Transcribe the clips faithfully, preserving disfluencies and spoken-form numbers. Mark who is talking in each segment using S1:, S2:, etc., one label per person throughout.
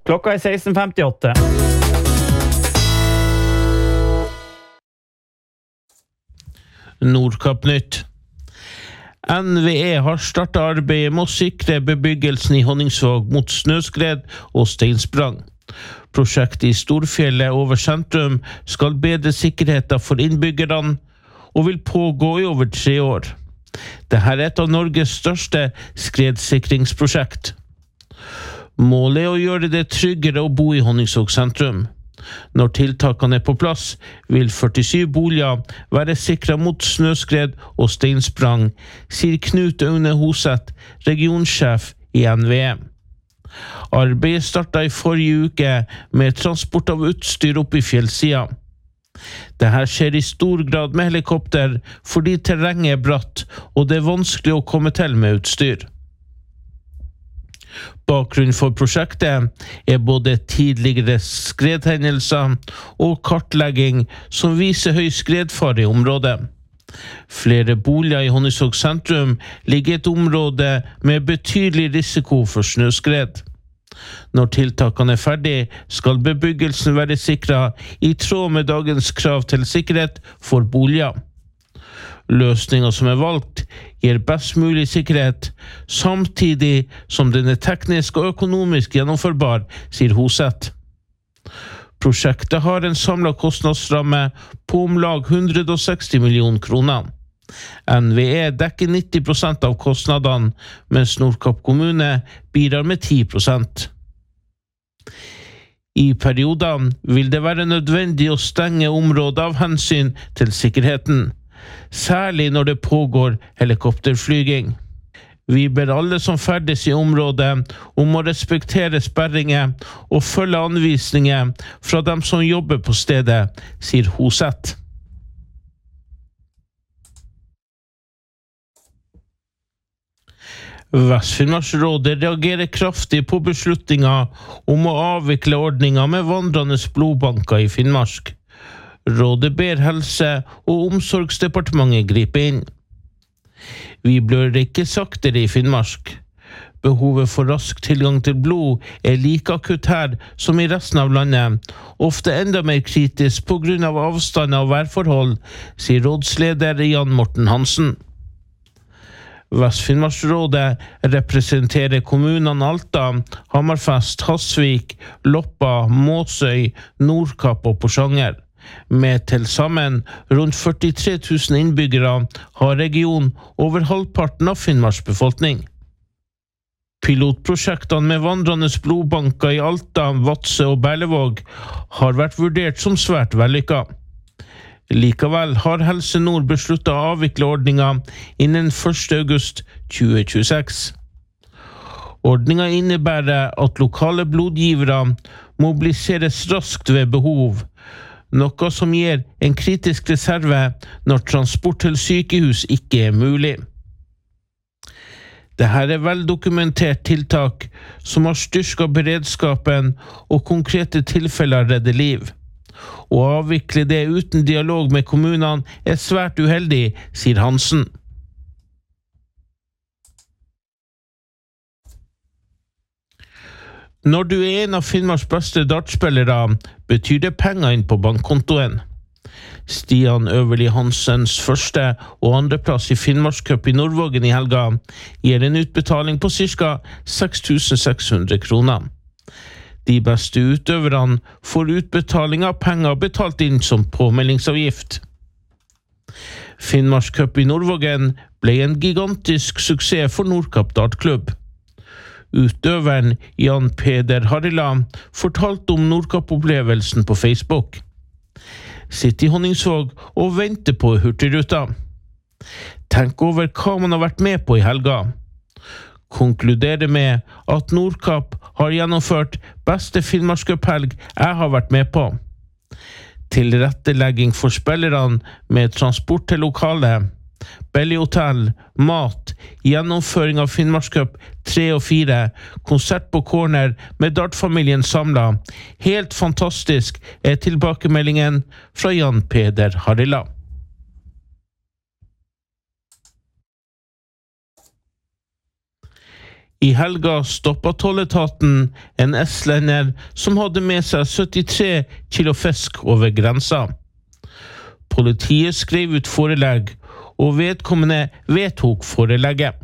S1: Klokka er seksten femtiåtte.
S2: Nordkapp-nytt. N V E har startet arbeidet med å sikre bebyggelsen i Honningsvåg mot snøskred og steinsprang. Prosjektet i Storfjellet over sentrum skal bedre sikkerheten for innbyggerne og vil pågå i over tre år. Dette er et av Norges største skredsikringsprosjekt. Målet er å gjøre det tryggere å bo i Honningsvåg sentrum. Når tiltakene er på plass, vil førtisju boliger være sikret mot snøskred og steinsprang, sier Knut Aune Hoseth, regionsjef i N V E. Arbeidet startet i forrige uke med transport av utstyr opp i fjellsida. Dette skjer i stor grad med helikopter fordi terrenget er bratt og det er vanskelig å komme til med utstyr. Bakgrunnen for prosjektet er både tidligere skredhendelser og kartlegging som viser høy skredfare i området. Flere boliger i Honningsvåg sentrum ligger i et område med betydelig risiko for snøskred. Når tiltakene er ferdig, skal bebyggelsen være sikret i tråd med dagens krav til sikkerhet for boliger. Løsningen som er valgt gir best mulig sikkerhet, samtidig som den er teknisk og økonomisk gjennomførbar, sier Hoseth. Prosjektet har en samlet kostnadsramme på om lag hundre og seksti millioner kroner. N V E dekker nitti prosent av kostnadene, mens Nordkapp kommune bidrar med ti prosent. I perioden vil det være nødvendig å stenge området av hensyn til sikkerheten, særlig når det pågår helikopterflyging. Vi ber alle som ferdes i området om å respektere sperringer og følge anvisninger fra dem som jobber på stedet, sier Hoseth. Vest-Finnmarksrådet reagerer kraftig på beslutningen om å avvikle ordningen med vandrende blodbanker i Finnmark. Rådet ber Helse- og omsorgsdepartementet gripe inn. Vi blør ikke saktere i Finnmark. Behovet for rask tilgang til blod er like akutt her som i resten av landet, ofte enda mer kritisk på grunn av avstand og værforhold, sier rådsleder Jan Morten Hansen. Vest-Finnmarksrådet representerer kommunene Alta, Hammerfest, Hasvik, Loppa, Måsøy, Nordkapp og Porsanger. Med til sammen rundt førtitre tusen innbyggere har regionen over halvparten av Finnmarks befolkning. Pilotprosjektene med vandrende blodbanker i Alta, Vadsø og Berlevåg har vært vurdert som svært vellykket. Likevel har Helse Nord besluttet å avvikle ordningen innen første august tjue tjueseks. Ordningen innebærer at lokale blodgivere mobiliseres raskt ved behov, noe som gir en kritisk reserve når transport til sykehus ikke er mulig. Dette er veldokumentert tiltak som har styrket beredskapen og konkrete tilfeller redder liv. Å avvikle det uten dialog med kommunene er svært uheldig, sier Hansen. Når du er en av Finnmarks beste dartspillere, betyr det penger inn på bankkontoen. Stian Øverli Hansens første og andreplass i Finnmarkscup i Nordvågen i helga gir en utbetaling på ca. seks tusen seks hundre kroner. De beste utøverne får utbetaling av penger betalt inn som påmeldingsavgift. Finnmarkscup i Nordvågen ble en gigantisk suksess for Nordkapp dartklubb. Utøveren Jan Peder Harila fortalte om Nordkapp-opplevelsen på Facebook. Sitt i Honningsvåg og vente på Hurtigruta. Tenk over hva man har vært med på i helga. Konkludere med at Nordkapp har gjennomført beste Finnmarkscup-helg jeg har vært med på. Tilrettelegging for spillerne med transport til lokalet, Belly-hotell, mat, gjennomføring av Finnmarkscup tre og fire, konsert på corner med dartfamilien samlet. Helt fantastisk er tilbakemeldingen fra Jan Peder Harila. I helga stoppet tolletaten en estlender som hadde med seg syttitre kilo fisk over grensa. Politiet skrev ut forelegg, og vedkommende vedtok forelegget.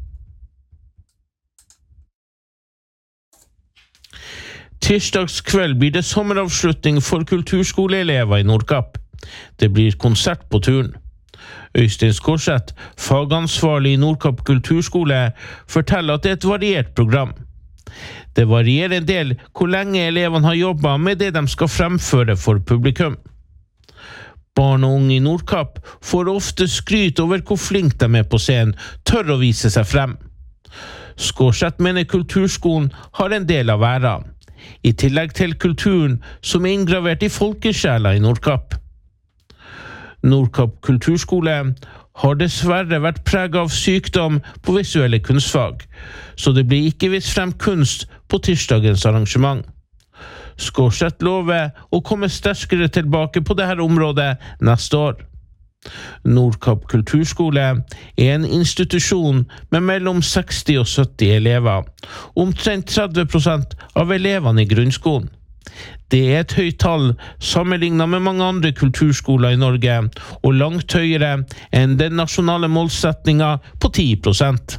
S2: Tirsdagskveld blir det sommeravslutning for kulturskoleelever i Nordkapp. Det blir konsert på turen. Øystein Skorseth, fagansvarlig i Nordkapp kulturskole, forteller at det er et variert program. Det varierer en del hvor lenge elevene har jobbet med det de skal fremføre for publikum. Barn og unge i Nordkapp får ofte skryt over hvor flink de er på scenen, tør å vise seg frem. Skorseth mener kulturskolen har en del av æra, i tillegg til kulturen som er inngravert i folkesjela i Nordkapp. Nordkapp kulturskole har dessverre vært preget av sykdom på visuelle kunstfag, så det blir ikke vist frem kunst på tirsdagens arrangement. Skorseth lover å komme sterkere tilbake på dette området neste år. Nordkapp kulturskole er en institusjon med mellom seksti og sytti elever, omtrent tretti prosent av elevene i grunnskolen. Det er et høyt tall sammenlignet med mange andre kulturskoler i Norge, og langt høyere enn den nasjonale målsetningen på ti prosent.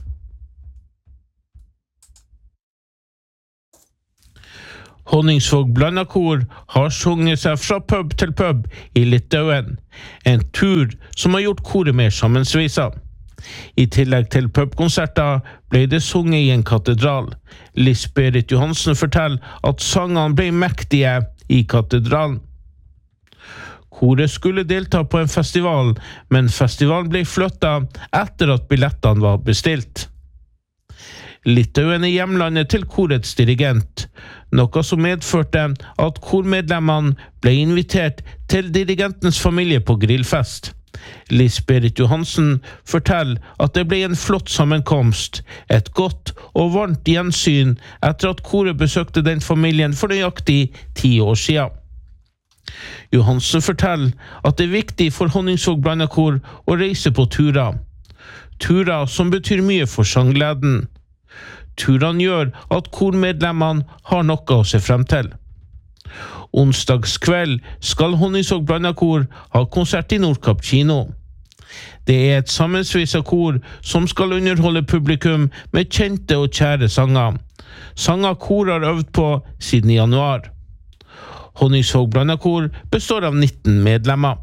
S2: Honningsvåg Blandakor har sunget seg fra pub til pub i Litauen, en tur som har gjort koret mer sammensvisa. I tillegg til pubkonserter ble det sunget i en katedral. Lisberit Johansen forteller at sangene ble mektige i katedralen. Koret skulle delta på en festival, men festivalen ble flyttet etter at billettene var bestilt. Litauen er hjemlandet til korets dirigent, noe som medførte at kormedlemmene ble invitert til dirigentens familie på grillfest. Lisberit Johansen forteller at det ble en flott sammenkomst, et godt og varmt gjensyn etter at koret besøkte den familien for nøyaktig ti år siden. Johansen forteller at det er viktig for Honningsvåg Blandakor å reise på turer. Turer som betyr mye for sanggleden. Turene gjør at kormedlemmene har noe å se frem til. Onsdagskveld skal Honningsvåg Blandakor ha konsert i Nordkapp kino. Det er et sammensvisa kor som skal underholde publikum med kjente og kjære sanger. Sanger kor har øvd på siden januar. Honningsvåg Blandakor består av nitten medlemmer.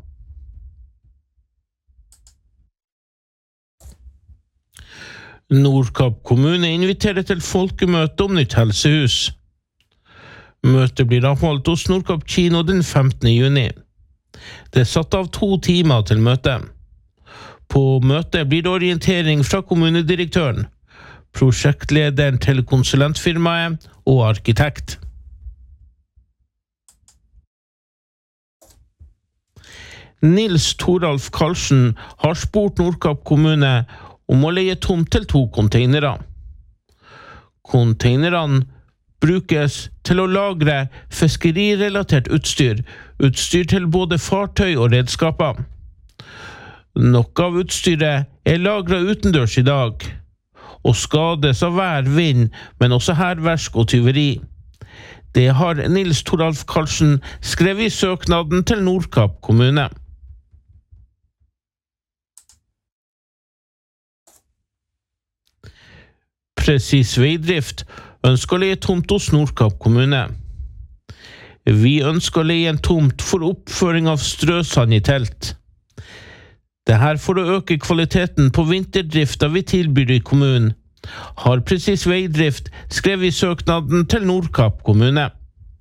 S2: Nordkapp kommune inviterer til folkemøte om nytt helsehus. Møtet blir avholdt hos Nordkapp kino den femtende juni. Det er satt av to timer til møtet. På møtet blir det orientering fra kommunedirektøren, prosjektlederen til konsulentfirmaet og arkitekt. Nils Toralf Karlsen har spurt Nordkapp kommune om å leie tomt til to containere. Containerne brukes til å lagre fiskerirelatert utstyr, utstyr til både fartøy og redskaper. Noe av utstyret er lagret utendørs i dag, og skades av vær, vind, men også hærverk og tyveri. Det har Nils Toralf Karlsen skrevet i søknaden til Nordkapp kommune. Presis Veidrift ønsker å leie tomt hos Nordkapp kommune. Vi ønsker å leie en tomt for oppføring av strøsand i telt. Det her for å øke kvaliteten på vinterdrifta vi tilbyr i kommunen, har Presis Veidrift skrevet i søknaden til Nordkapp kommune.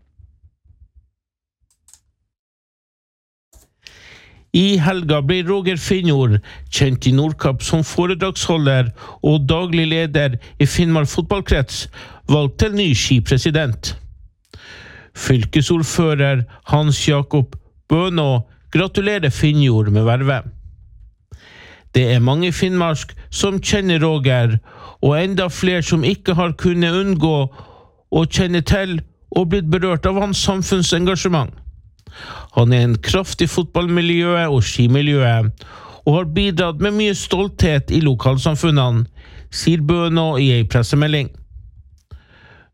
S2: I helga ble Roger Finnjord, kjent i Nordkapp som foredragsholder og daglig leder i Finnmark fotballkrets, valgt til ny skipresident. Fylkesordfører Hans Jakob Bønå gratulerer Finnjord med vervet. Det er mange finnmark som kjenner Roger, og enda flere som ikke har kunnet unngå å kjenne til og blitt berørt av hans samfunnsengasjement. Han er en kraft i fotballmiljøet og skimiljøet, og har bidratt med mye stolthet i lokalsamfunnene, sier Bønå i en pressemelding.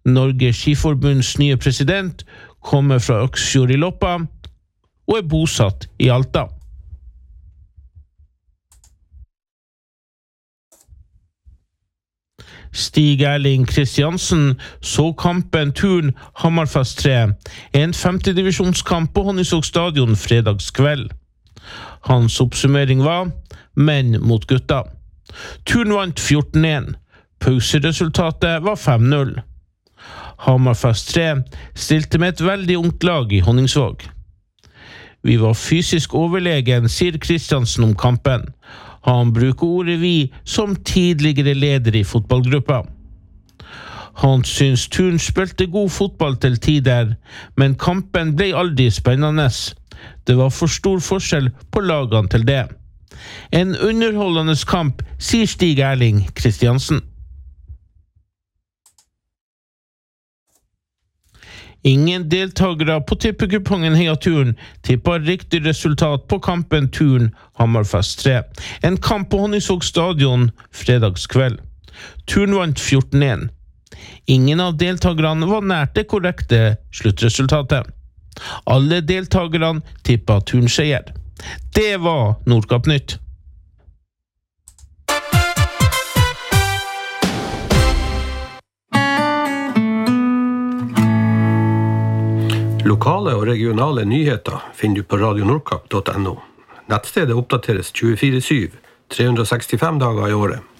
S2: Norges Skiforbunds nye president kommer fra Øksfjord i Loppa og er bosatt i Alta. Stig Erling Kristiansen så kampen Turn Hammerfest tre, en femtedivisjonskamp på Honningsvåg stadion fredagskveld. Hans oppsummering var menn mot gutta. Turn vant fjorten én. Pauseresultatet var fem null. Hammerfest tre stilte med et veldig ungt lag i Honningsvåg. Vi var fysisk overlegen, sier Kristiansen om kampen. Han bruker ordet vi som tidligere leder i fotballgruppa. Han syns Turn spilte god fotball til tider, men kampen ble aldri spennende. Det var for stor forskjell på lagene til det. En underholdende kamp, sier Stig Erling Kristiansen. Ingen deltagere på tippekupongen Heia Turn tippet riktig resultat på kampen Turn Hammerfest tre. En kamp på Honningsvåg stadion fredagskveld. Turn vant fjorten én. Ingen av deltagerne var nært det korrekte sluttresultatet. Alle deltagerne tippet Turn-seier. Det var Nordkapp Nytt.
S1: Lokale og regionale nyheter finner du på radio nordkapp punktum no. Nettstedet oppdateres tjuefire syv, tre hundre og sekstifem dager i året.